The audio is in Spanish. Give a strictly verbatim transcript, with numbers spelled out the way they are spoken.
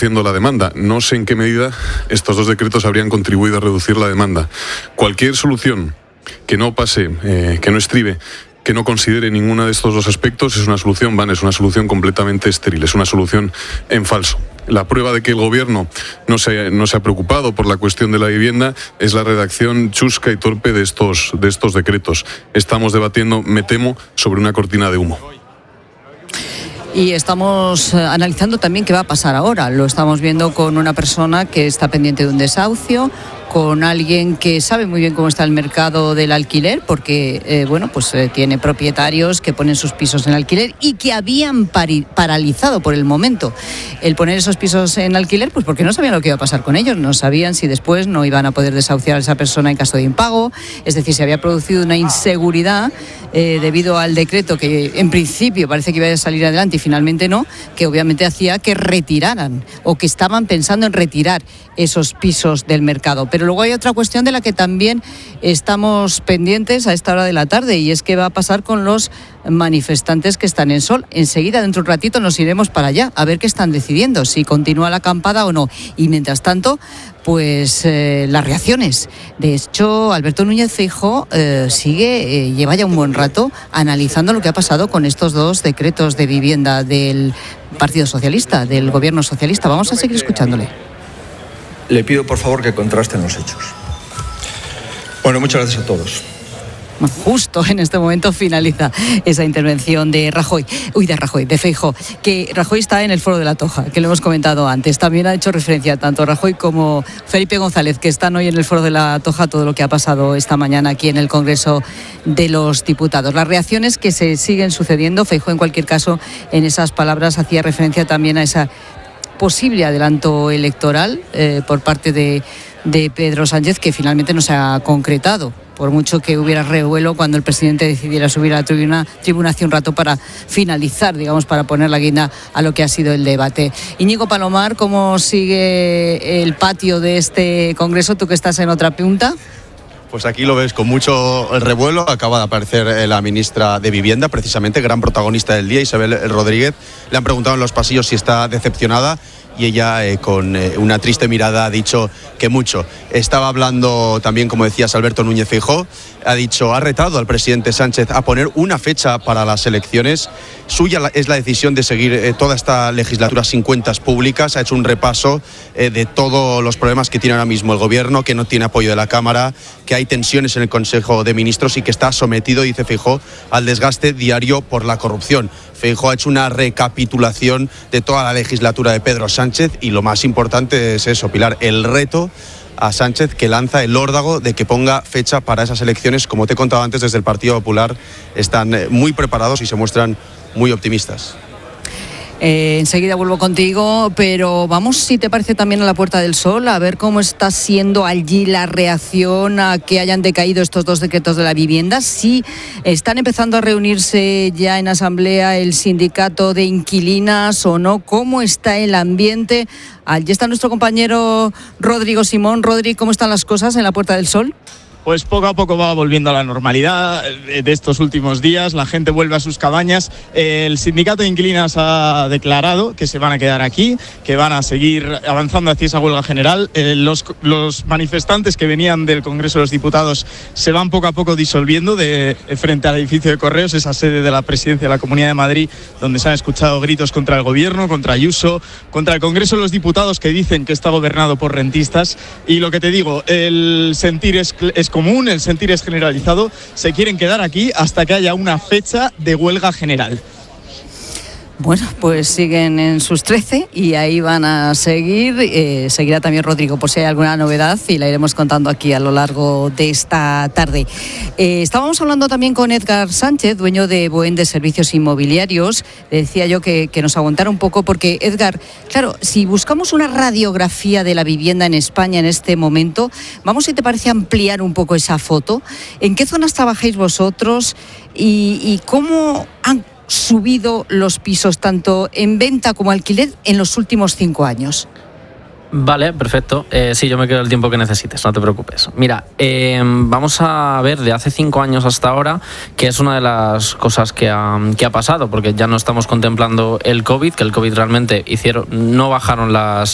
reduciendo la demanda. No sé en qué medida estos dos decretos habrían contribuido a reducir la demanda. Cualquier solución que no pase, eh, que no estribe, que no considere ninguno de estos dos aspectos es una solución vana, es una solución completamente estéril, es una solución en falso. La prueba de que el Gobierno no se, no se ha preocupado por la cuestión de la vivienda es la redacción chusca y torpe de estos, de estos decretos. Estamos debatiendo, me temo, sobre una cortina de humo. Y estamos analizando también qué va a pasar ahora. Lo estamos viendo con una persona que está pendiente de un desahucio, con alguien que sabe muy bien cómo está el mercado del alquiler, porque eh, bueno, pues eh, tiene propietarios que ponen sus pisos en alquiler y que habían pari- paralizado por el momento el poner esos pisos en alquiler, pues porque no sabían lo que iba a pasar con ellos, no sabían si después no iban a poder desahuciar a esa persona en caso de impago, es decir, se había producido una inseguridad eh, debido al decreto que en principio parece que iba a salir adelante y finalmente no, que obviamente hacía que retiraran o que estaban pensando en retirar esos pisos del mercado. Pero luego hay otra cuestión de la que también estamos pendientes a esta hora de la tarde, y es qué va a pasar con los manifestantes que están en Sol. Enseguida, dentro de un ratito, nos iremos para allá a ver qué están decidiendo, si continúa la acampada o no. Y mientras tanto, pues eh, las reacciones. De hecho, Alberto Núñez Feijóo eh, sigue, eh, lleva ya un buen rato analizando lo que ha pasado con estos dos decretos de vivienda del Partido Socialista, del Gobierno Socialista. Vamos a seguir escuchándole. Le pido, por favor, que contrasten los hechos. Bueno, muchas gracias a todos. Justo en este momento finaliza esa intervención de Rajoy, uy, de Rajoy, de Feijóo, que Rajoy está en el Foro de la Toja, que lo hemos comentado antes. También ha hecho referencia tanto Rajoy como Felipe González, que están hoy en el Foro de la Toja, todo lo que ha pasado esta mañana aquí en el Congreso de los Diputados. Las reacciones que se siguen sucediendo, Feijóo en cualquier caso en esas palabras hacía referencia también a esa posible adelanto electoral eh, por parte de, de Pedro Sánchez, que finalmente no se ha concretado, por mucho que hubiera revuelo cuando el presidente decidiera subir a la tribuna, tribuna hace un rato para finalizar, digamos, para poner la guinda a lo que ha sido el debate. Íñigo Palomar, ¿cómo sigue el patio de este Congreso? Tú que estás en otra punta. Pues aquí lo ves con mucho revuelo. Acaba de aparecer la ministra de Vivienda, precisamente, gran protagonista del día, Isabel Rodríguez. Le han preguntado en los pasillos si está decepcionada y ella, eh, con eh, una triste mirada, ha dicho que mucho. Estaba hablando también, como decías, Alberto Núñez Feijóo. Ha dicho, ha retado al presidente Sánchez a poner una fecha para las elecciones. Suya es la decisión de seguir eh, toda esta legislatura sin cuentas públicas. Ha hecho un repaso eh, de todos los problemas que tiene ahora mismo el gobierno, que no tiene apoyo de la Cámara, que hay tensiones en el Consejo de Ministros y que está sometido, dice Feijóo, al desgaste diario por la corrupción. Feijóo ha hecho una recapitulación de toda la legislatura de Pedro Sánchez y lo más importante es eso, Pilar, el reto a Sánchez que lanza el órdago de que ponga fecha para esas elecciones. Como te he contado antes, desde el Partido Popular están muy preparados y se muestran muy optimistas. Eh, enseguida vuelvo contigo, pero vamos, si te parece, también a la Puerta del Sol, a ver cómo está siendo allí la reacción a que hayan decaído estos dos decretos de la vivienda. Si están empezando a reunirse ya en asamblea el sindicato de inquilinas o no, cómo está el ambiente. Allí está nuestro compañero Rodrigo Simón. Rodri, ¿cómo están las cosas en la Puerta del Sol? Pues poco a poco va volviendo a la normalidad de estos últimos días, la gente vuelve a sus cabañas. El sindicato de inquilinas ha declarado que se van a quedar aquí, que van a seguir avanzando hacia esa huelga general. Eh, los, los manifestantes que venían del Congreso de los Diputados se van poco a poco disolviendo de, de frente al edificio de Correos, esa sede de la Presidencia de la Comunidad de Madrid, donde se han escuchado gritos contra el Gobierno, contra Ayuso, contra el Congreso de los Diputados, que dicen que está gobernado por rentistas. Y lo que te digo, el sentir es, es común, el sentir es generalizado. Se quieren quedar aquí hasta que haya una fecha de huelga general. Bueno, pues siguen en sus trece y ahí van a seguir. Eh, seguirá también Rodrigo por si hay alguna novedad y la iremos contando aquí a lo largo de esta tarde. Eh, estábamos hablando también con Edgar Sánchez, dueño de Boen de Servicios Inmobiliarios. Le decía yo que, que nos aguantara un poco porque, Edgar, claro, si buscamos una radiografía de la vivienda en España en este momento, vamos, si te parece, ampliar un poco esa foto. ¿En qué zonas trabajáis vosotros y, y cómo han subido los pisos tanto en venta como alquiler en los últimos cinco años? Vale, perfecto. Eh, sí, yo me quedo el tiempo que necesites, no te preocupes. Mira, eh, vamos a ver de hace cinco años hasta ahora, que es una de las cosas que ha, que ha pasado, porque ya no estamos contemplando el COVID, que el COVID realmente hicieron, no bajaron las,